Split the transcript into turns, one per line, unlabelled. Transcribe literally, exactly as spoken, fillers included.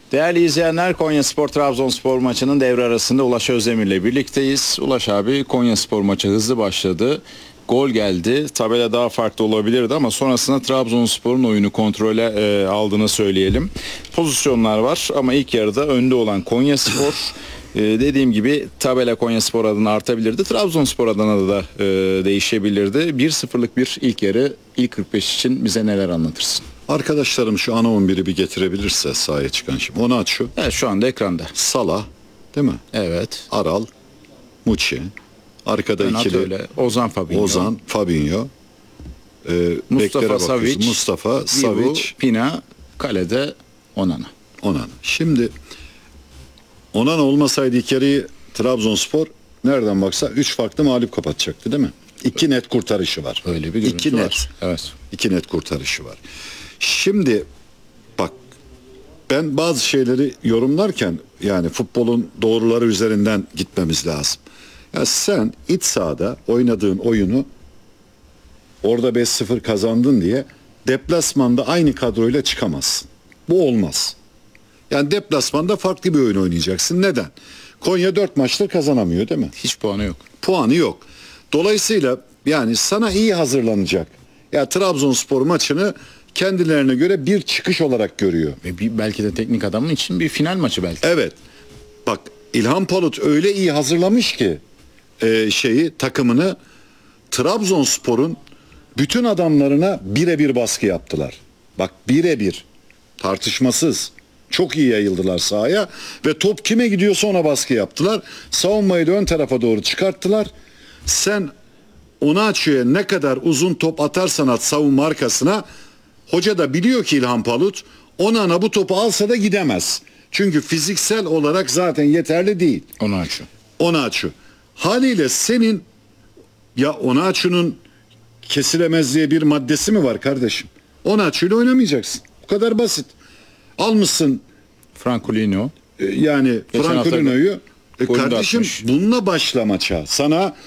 Değerli izleyenler, Konyaspor Trabzonspor maçının devre arasında Ulaş Özdemir'le birlikteyiz. Ulaş abi, Konyaspor maçı hızlı başladı. Gol geldi. Tabela daha farklı olabilirdi ama sonrasında Trabzonspor'un oyunu kontrole e, aldığını söyleyelim. Pozisyonlar var ama ilk yarıda önde olan Konyaspor e, dediğim gibi tabela Konyaspor adına artabilirdi. Trabzonspor adına da e, değişebilirdi. bir sıfırlık bir ilk yarı, ilk kırk beş için bize neler anlatırsın?
Arkadaşlarım şu ana on biri bir getirebilirse sahaya çıkan şimdi. Onu aç şu.
Evet, şu anda ekranda.
Salah değil mi?
Evet.
Aral, Muçi. Arkada
Renato
ikili.
öyle. Ozan Fabinho.
Ozan, Fabinho. Ee,
Mustafa
beklere
Savic.
bakıyoruz. Mustafa
Savic.
Savic.
Pina. Kalede Onana.
Onana. Şimdi Onana olmasaydı ilk yarıyı Trabzonspor nereden baksa üç farklı mağlup kapatacaktı değil mi? İki net kurtarışı var.
Öyle bir görüntü
İki net.
var. Evet.
İki net kurtarışı var. Şimdi bak, ben bazı şeyleri yorumlarken yani futbolun doğruları üzerinden gitmemiz lazım. Ya sen iç sahada oynadığın oyunu orada beş sıfır kazandın diye deplasmanda aynı kadroyla çıkamazsın. Bu olmaz. Yani deplasmanda farklı bir oyun oynayacaksın. Neden? Konya dört maçtır kazanamıyor değil mi?
Hiç puanı yok.
Puanı yok. Dolayısıyla yani sana iyi hazırlanacak. Ya Trabzonspor maçını kendilerine göre bir çıkış olarak görüyor.
Ve bir, belki de teknik adamın için bir final maçı belki.
Evet. Bak, İlhan Palut öyle iyi hazırlamış ki e, şeyi takımını, Trabzonspor'un bütün adamlarına birebir baskı yaptılar. Bak, birebir, tartışmasız. Çok iyi yayıldılar sahaya ve top kime gidiyorsa ona baskı yaptılar. Savunmayı da ön tarafa doğru çıkarttılar. Sen Onaçu'ya ne kadar uzun top atarsan at savunma arkasına, hoca da biliyor ki İlhan Palut Onana bu topu alsa da gidemez. Çünkü fiziksel olarak zaten yeterli değil.
Onaçu.
Onaçu. Haliyle senin ya Onaçu'nun kesilemez diye bir maddesi mi var kardeşim? Onaçu'yla oynamayacaksın. Bu kadar basit. Almışsın
Francolino.
e, yani
Geçen
Francolino'yu. E,
golünü de
kardeşim
atmış.
bununla başla maça. Sana